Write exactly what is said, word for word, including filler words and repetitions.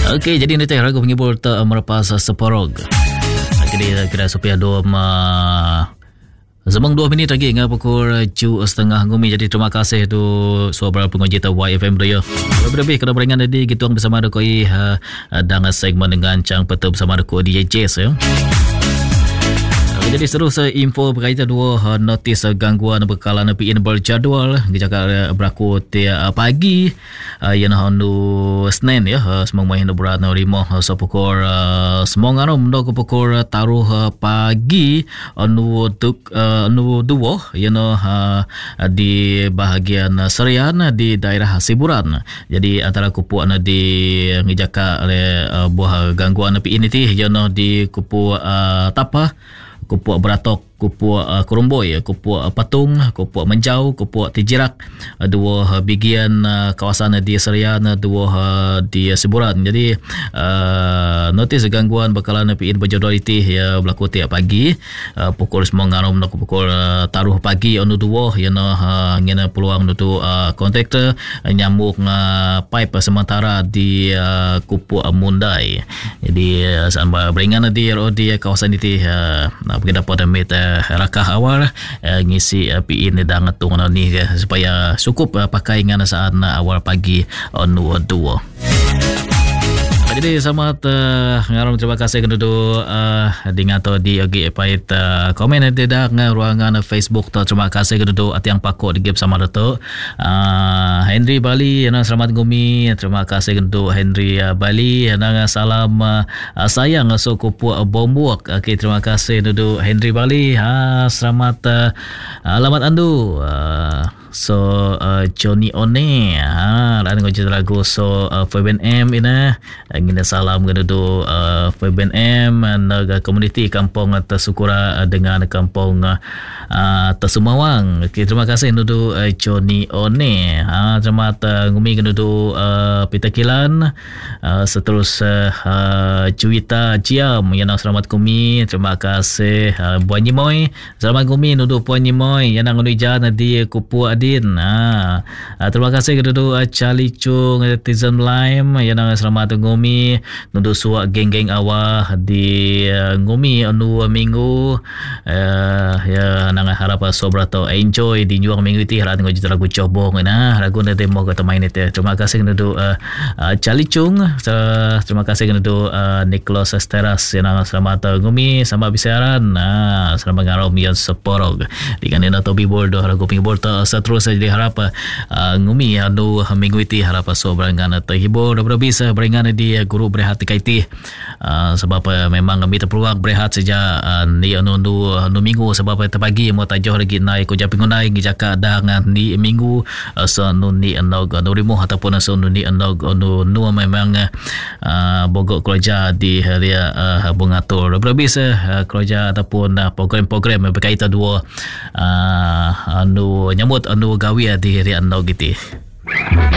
Okey, jadi nanti ragu penghibur tak melepas seporog. Jadi kira supaya dua ma Zamang dua minit lagi dengan pukul cu setengah ngumi. Jadi terima kasih tu suara penguji tu Y F M Radio. Lebih-lebih kena beringan tadi gitu bersama ada koi uh, dengan segmen dengan cang petu bersama ada koi D J Jazz ya. Jadi terus info berkaitan dua uh, notis uh, gangguan bekalan P I N berjadual gejaka berlaku tiap uh, pagi uh, yang handu Senin ya uh, semang main berat no lima uh, sepukul uh, semang anu mendo pukul uh, taruh uh, pagi anu tuk uh, anu dua yang uh, di bahagian uh, Serian uh, di daerah Siburan. Jadi antara kupu anu di gejaka oleh uh, buah gangguan P I N ti yang di kupu uh, Tapa, Kupu Beratok, Kupu uh, Kurumboy, Kupu uh, Patung, Kupu Menjau, Kupu Tijirak, uh, dua uh, bagian uh, kawasan uh, di Serian, uh, dua uh, di uh, Siburan. Jadi uh, notis gangguan bakalan P I N berjadual itu ya berlaku tiap pagi uh, pukul sembilan malam nak pukul uh, taruh pagi anu dua yang uh, ngena peluang untuk uh, kontraktor uh, nyambung uh, pipe sementara di uh, Kupu uh, Mundai. Jadi uh, sambil beringan di di kawasan itu uh, pergi dapat meter rakah awal uh, ngisi uh, P I N dan ngatung ni uh, supaya cukup uh, pakai dengan saat uh, awal pagi anu uh, dua. Jadi selamat uh, ngaram terima kasih kepada uh, dengan to di agi pait uh, komen di dak ruangan Facebook tu terima kasih kepada atiang pakok di game sama dato uh, Henry Bali yana selamat gumi terima kasih kepada Henry uh, Bali yana salam uh, sayang so kupu uh, bombuak. Okey terima kasih kepada Henry Bali ha selamat uh, alamat andu uh, so uh, Johnny One ha dan ngojek lagu so uh, Fabian M ina ingin salam kepada uh, Fabian M dan uh, komuniti kampung Tersukura uh, dengan kampung uh, Tersumawang. Okay, terima kasih kepada uh, Johnny One ha selamat uh, ngumi kepada uh, Peter Kilan uh, seterus uh, uh, Cuita Ciam yang selamat kumi terima kasih uh, Puan Nyimoy selamat kumi kepada Puan Nyimoy yang ngunujan di Kupu Adin. Ha, terima kasih kepada uh, Charlie Chung Tizen Lime yang selamat ngumi nundu suak geng-geng awah di uh, ngumi anu minggu uh, ya nang harap sobra to enjoy di nyuang minggu ti harap ngojit lagu cobong nah lagu na demo kata main itu. Terima kasih kepada uh, uh, Charlie Chung uh, terima kasih kepada uh, Nicholas Esteras yang selamat uh, ngumi sama bisaran nah selamat ngarom yang seporog dengan ina Tobi Boldo lagu pingbol ta seterus jadi harap uh, ngumi anu minggu itu harap sobra ngana terhibur dan bisa beringan di uh, guru berehat kaiti uh, sebab uh, memang kami terpeluang berehat sejak uh, ni anu anu minggu sebab uh, terpagi mau tajoh lagi naik ko japing naik jaka dengan ni minggu uh, so anu ni anu anu rimu ataupun so anu ni anu anu nu memang uh, bogok kerja di hari uh, bungatur berbisa uh, kerja ataupun uh, program-program berkaitan dua uh, anu nyambut anu gawi di hari anu gitu.